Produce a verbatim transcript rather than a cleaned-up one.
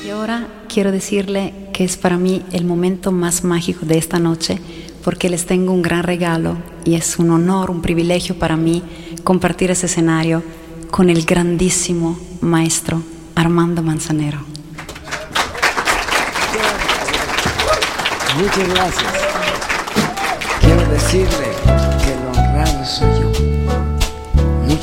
Y ahora quiero decirle que es para mí el momento más mágico de esta noche, porque les tengo un gran regalo y es un honor, un privilegio para mí compartir ese escenario con el grandísimo maestro Armando Manzanero. Muchas gracias. Quiero decirle que lo honrado soy